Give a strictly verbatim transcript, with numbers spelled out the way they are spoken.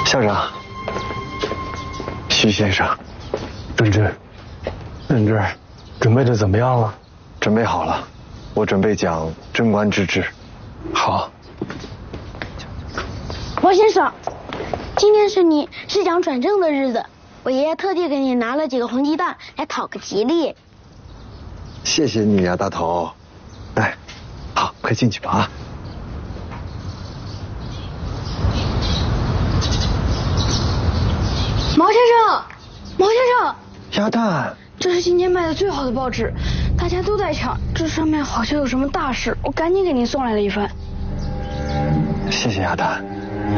校长，徐先生， 任之，任之，准备的怎么样了？ 准备好了，我准备讲贞观之治。 好。 毛先生，今天是你试讲转正的日子，我爷爷特地给你拿了几个红鸡蛋来讨个吉利。 谢谢你呀，大头。哎，好，快进去吧啊。 毛先生，毛先生， 鸭蛋， 这是今天卖的最好的报纸，大家都在抢，这上面好像有什么大事，我赶紧给您送来了一份。 谢谢鸭蛋。